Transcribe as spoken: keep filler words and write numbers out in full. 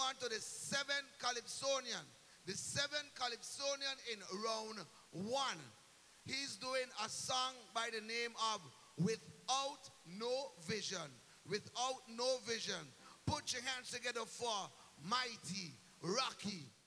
on to the seventh Calypsonian. The seventh Calypsonian in round one. He's doing a song by the name of Without No Vision. Without No Vision. Put your hands together for Mighty Rocky.